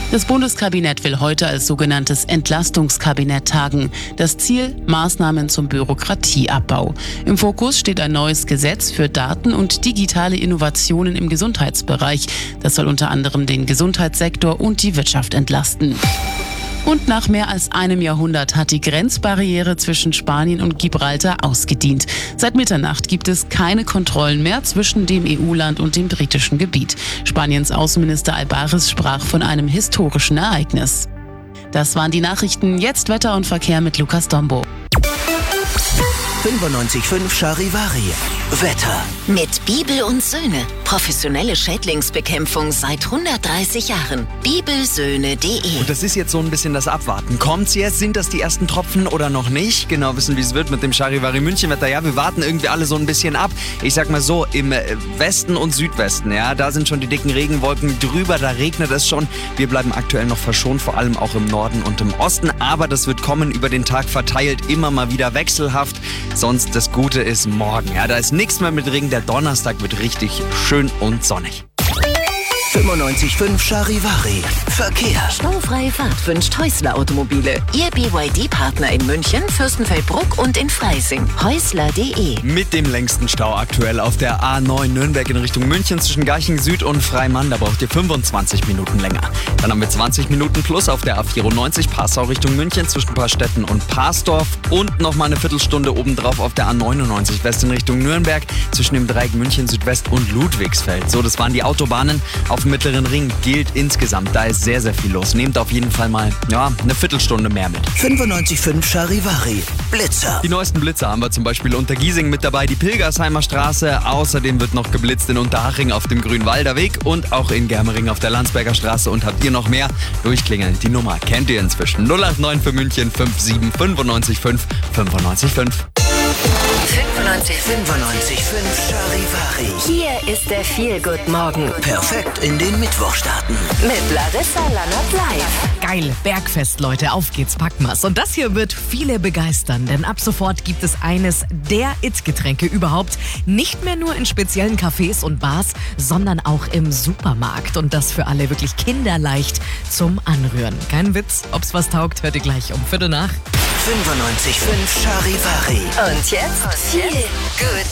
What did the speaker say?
Das Bundeskabinett will heute als sogenanntes Entlastungskabinett tagen. Das Ziel: Maßnahmen zum Bürokratieabbau. Im Fokus steht ein neues Gesetz für Daten und digitale Innovationen im Gesundheitsbereich. Das soll unter anderem den Gesundheitssektor und die Wirtschaft entlasten. Und nach mehr als einem Jahrhundert hat die Grenzbarriere zwischen Spanien und Gibraltar ausgedient. Seit Mitternacht gibt es keine Kontrollen mehr zwischen dem EU-Land und dem britischen Gebiet. Spaniens Außenminister Álvarez sprach von einem historischen Ereignis. Das waren die Nachrichten. Jetzt Wetter und Verkehr mit Lukas Dombo. 95.5 Charivari. Wetter. Mit Bibel und Söhne. Professionelle Schädlingsbekämpfung seit 130 Jahren. Bibelsöhne.de. Und das ist jetzt so ein bisschen das Abwarten. Kommt's jetzt? Sind das die ersten Tropfen oder noch nicht? Genau wissen, wie es wird mit dem Charivari München-Wetter. Ja, wir warten irgendwie alle so ein bisschen ab. Ich sag mal so, im Westen und Südwesten, ja, da sind schon die dicken Regenwolken drüber, da regnet es schon. Wir bleiben aktuell noch verschont, vor allem auch im Norden und im Osten. Aber das wird kommen, über den Tag verteilt, immer mal wieder wechselhaft. Sonst das Gute ist morgen. Ja, da ist nichts mehr mit Regen. Der Donnerstag wird richtig schön und sonnig. 95.5 Charivari. Verkehr. Staufreie Fahrt wünscht Häusler Automobile. Ihr BYD-Partner in München, Fürstenfeldbruck und in Freising. Häusler.de. Mit dem längsten Stau aktuell auf der A9 Nürnberg in Richtung München zwischen Garching Süd und Freimann. Da braucht ihr 25 Minuten länger. Dann haben wir 20 Minuten plus auf der A94 Passau Richtung München zwischen Paarstetten und Parsdorf. Und nochmal eine Viertelstunde obendrauf auf der A99 West in Richtung Nürnberg zwischen dem Dreieck München Südwest und Ludwigsfeld. So, das waren die Autobahnen. Auf dem Mittleren Ring gilt insgesamt, da ist sehr, sehr viel los. Nehmt auf jeden Fall mal eine Viertelstunde mehr mit. 95.5 Charivari. Blitzer. Die neuesten Blitzer haben wir zum Beispiel unter Giesing mit dabei, die Pilgersheimer Straße. Außerdem wird noch geblitzt in Unterhaching auf dem Grünwalder Weg und auch in Germering auf der Landsberger Straße. Und habt ihr noch mehr? Durchklingeln. Die Nummer kennt ihr inzwischen. 089 für München 57 95 5 95 5. 95.5 Charivari. Hier ist der Feel-Good-Morgen. Perfekt in den Mittwoch starten. Mit Larissa Lannert live. Geil, Bergfest, Leute, auf geht's, packen wir's. Und das hier wird viele begeistern, denn ab sofort gibt es eines der It-Getränke überhaupt. Nicht mehr nur in speziellen Cafés und Bars, sondern auch im Supermarkt. Und das für alle wirklich kinderleicht zum Anrühren. Kein Witz, ob's was taugt, hört ihr gleich um 7:15. 95.5 Charivari. Und jetzt viel Good